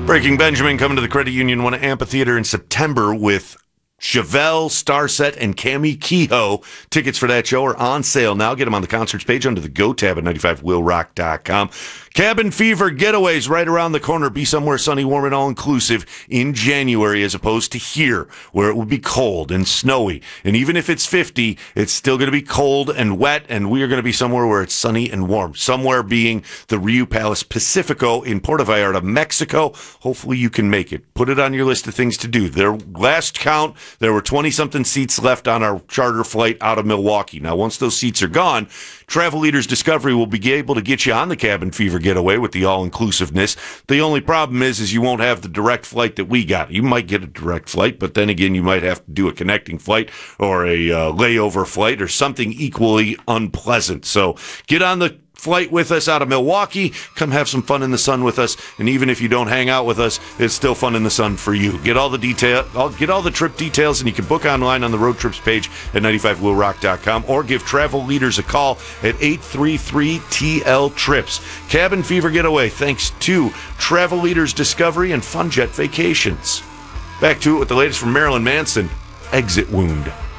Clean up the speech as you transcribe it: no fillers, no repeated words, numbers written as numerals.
Breaking Benjamin coming to the Credit Union One Amphitheater in September with Chevelle, Starset, and Cami Kehoe. Tickets for that show are on sale now. Get them on the concerts page under the Go tab at 95willrock.com. Cabin Fever Getaways right around the corner. Be somewhere sunny, warm, and all-inclusive in January as opposed to here where it would be cold and snowy. And even if it's 50, it's still going to be cold and wet, and we are going to be somewhere where it's sunny and warm. Somewhere being the Riu Palace Pacifico in Puerto Vallarta, Mexico. Hopefully you can make it. Put it on your list of things to do. Their last count, there were 20-something seats left on our charter flight out of Milwaukee. Now, once those seats are gone, Travel Leaders Discovery will be able to get you on the Cabin Fever Getaway with the all-inclusiveness. The only problem is you won't have the direct flight that we got. You might get a direct flight, but then again, you might have to do a connecting flight or a layover flight or something equally unpleasant. So get on the flight with us out of Milwaukee. Come have some fun in the sun with us. And even if you don't hang out with us, it's still fun in the sun for you. Get all the trip details, and you can book online on the road trips page at 95willrock.com or give Travel Leaders a call at 833-TL-TRIPS. Cabin Fever Getaway, thanks to Travel Leaders Discovery and FunJet Vacations. Back to it with the latest from Marilyn Manson, Exit Wound.